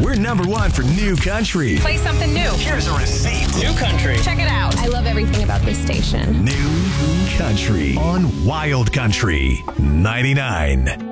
We're number one for new country. Play something new. Here's a receipt. New country. Check it out. I love everything about this station. New country on Wild Country 99.